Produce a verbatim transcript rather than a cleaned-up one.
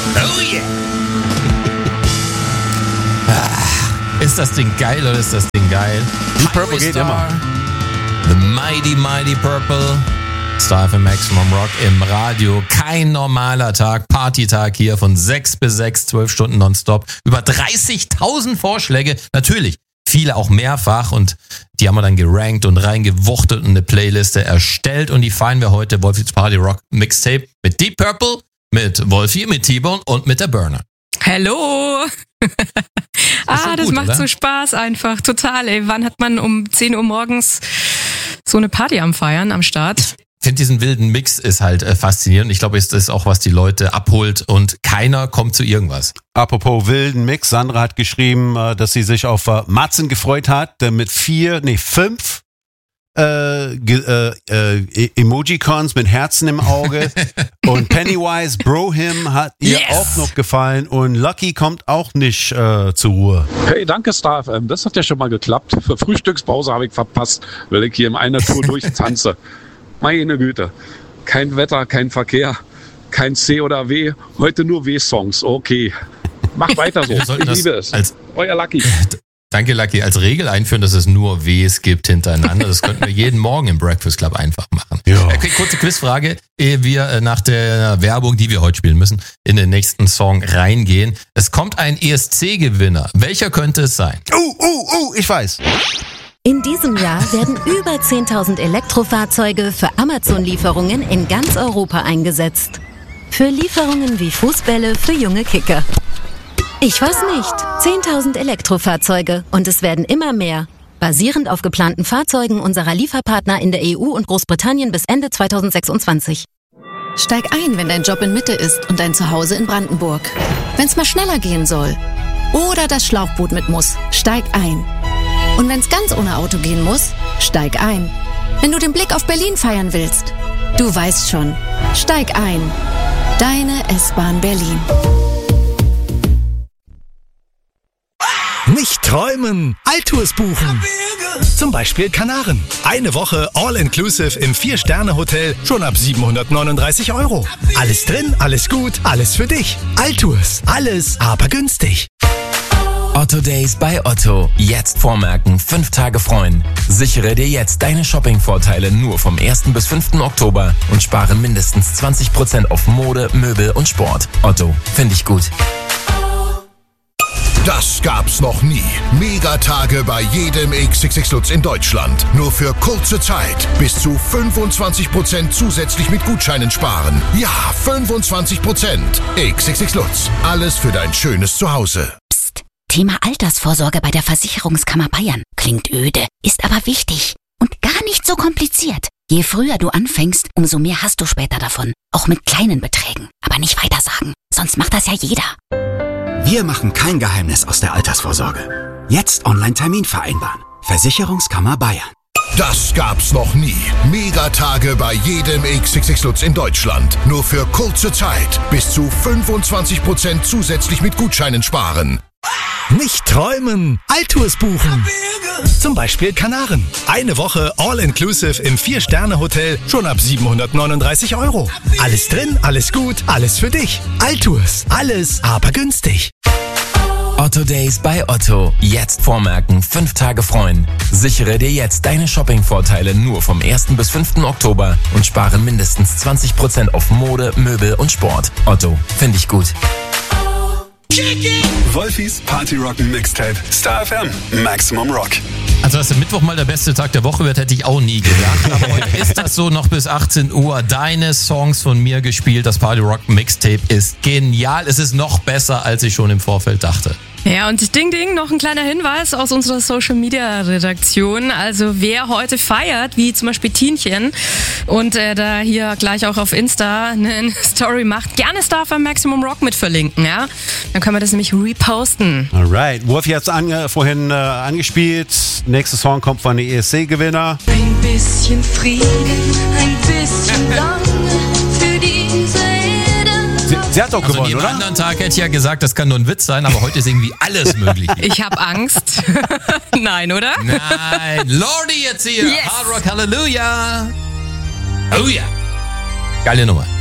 Oh yeah! Ah, ist das Ding geil oder ist das Ding geil? Deep Purple geht immer. The Mighty Mighty Purple. Star F M Maximum Rock im Radio. Kein normaler Tag, Partytag hier von sechs bis sechs, zwölf Stunden nonstop. Über dreißigtausend Vorschläge. Natürlich, viele auch mehrfach und die haben wir dann gerankt und reingewuchtet und eine Playliste erstellt und die feiern wir heute. Wolfis Party Rock Mixtape mit Deep Purple, mit Wolfi, mit T-Bone und mit der Burner. Hallo! ah, das gut, macht oder? so Spaß einfach. Total, ey. Wann hat man um zehn Uhr morgens so eine Party am Feiern, am Start? Ich finde diesen wilden Mix ist halt äh, faszinierend. Ich glaube, es ist auch, was die Leute abholt und keiner kommt zu irgendwas. Apropos wilden Mix, Sandra hat geschrieben, äh, dass sie sich auf äh, Matzen gefreut hat, der mit vier, nee, fünf äh, ge, äh, äh, Emoji-Cons mit Herzen im Auge und Pennywise Brohim hat ihr Yes! auch noch gefallen und Lucky kommt auch nicht äh, zur Ruhe. Hey, danke Star F M, das hat ja schon mal geklappt. Für Frühstückspause habe ich verpasst, weil ich hier in einer Tour durchtanze. Meine Güte, kein Wetter, kein Verkehr, kein C oder W, heute nur W-Songs, okay. Macht weiter so, Wir sollten ich das liebe es. als- Euer Lucky. Danke, Lucky. Als Regel einführen, dass es nur Ws gibt hintereinander. Das könnten wir jeden Morgen im Breakfast Club einfach machen. Ja. Okay, kurze Quizfrage, ehe wir äh, nach der Werbung, die wir heute spielen müssen, in den nächsten Song reingehen. Es kommt ein E S C-Gewinner. Welcher könnte es sein? Uh, uh, uh, ich weiß. In diesem Jahr werden über zehntausend Elektrofahrzeuge für Amazon-Lieferungen in ganz Europa eingesetzt. Für Lieferungen wie Fußbälle für junge Kicker. Ich weiß nicht. zehntausend Elektrofahrzeuge und es werden immer mehr. Basierend auf geplanten Fahrzeugen unserer Lieferpartner in der E U und Großbritannien bis Ende zweitausendsechsundzwanzig. Steig ein, wenn dein Job in Mitte ist und dein Zuhause in Brandenburg. Wenn's mal schneller gehen soll. Oder das Schlauchboot mit muss. Steig ein. Und wenn's ganz ohne Auto gehen muss, steig ein. Wenn du den Blick auf Berlin feiern willst, du weißt schon. Steig ein. Deine S-Bahn Berlin. Nicht träumen, Altours buchen. Zum Beispiel Kanaren. Eine Woche All-Inclusive im vier-Sterne-Hotel schon ab siebenhundertneununddreißig Euro. Alles drin, alles gut, alles für dich. Altours, alles aber günstig. Otto Days bei Otto. Jetzt vormerken, fünf Tage freuen. Sichere dir jetzt deine Shopping-Vorteile nur vom ersten bis fünften Oktober und spare mindestens zwanzig Prozent auf Mode, Möbel und Sport. Otto, finde ich gut. Das gab's noch nie. Megatage bei jedem X X X Lutz in Deutschland. Nur für kurze Zeit. Bis zu fünfundzwanzig Prozent zusätzlich mit Gutscheinen sparen. Ja, fünfundzwanzig Prozent. X X X Lutz. Alles für dein schönes Zuhause. Psst. Thema Altersvorsorge bei der Versicherungskammer Bayern. Klingt öde, ist aber wichtig. Und gar nicht so kompliziert. Je früher du anfängst, umso mehr hast du später davon. Auch mit kleinen Beträgen. Aber nicht weitersagen. Sonst macht das ja jeder. Wir machen kein Geheimnis aus der Altersvorsorge. Jetzt Online-Termin vereinbaren. Versicherungskammer Bayern. Das gab's noch nie. Megatage bei jedem X X X Lutz in Deutschland. Nur für kurze Zeit. Bis zu fünfundzwanzig Prozent zusätzlich mit Gutscheinen sparen. Nicht träumen, Altours buchen. Zum Beispiel Kanaren. Eine Woche All-Inclusive im vier-Sterne-Hotel schon ab siebenhundertneununddreißig Euro. Alles drin, alles gut, alles für dich. Altours, alles aber günstig. Otto Days bei Otto. Jetzt vormerken, fünf Tage freuen. Sichere dir jetzt deine Shopping-Vorteile nur vom ersten bis fünften Oktober und spare mindestens zwanzig Prozent auf Mode, Möbel und Sport. Otto, finde ich gut. Wolfis Party Rock Mixtape. Star F M. Maximum Rock. Also, dass der Mittwoch mal der beste Tag der Woche wird, hätte ich auch nie gedacht. Aber heute ist das so, noch bis achtzehn Uhr. Deine Songs von mir gespielt. Das Party Rock Mixtape ist genial. Es ist noch besser, als ich schon im Vorfeld dachte. Ja, und Ding Ding, noch ein kleiner Hinweis aus unserer Social-Media-Redaktion. Also wer heute feiert, wie zum Beispiel Tienchen, und äh, da hier gleich auch auf Insta eine Story macht, gerne Star F M Maximum Rock mit verlinken, ja? Dann können wir das nämlich reposten. Alright, Wolfi hat es an, vorhin äh, angespielt. Nächster Song kommt von der E S C-Gewinner. Ein bisschen Frieden, ein bisschen lange für diese Erde. Sie, sie hat doch Also gewonnen, an oder? einem anderen Tag hätte ich ja gesagt, das kann nur ein Witz sein, aber heute ist irgendwie alles möglich. Ich hab Angst. Nein, oder? Nein, Lordi jetzt hier. Yes. Hard Rock Hallelujah. Oh ja. Geile Nummer.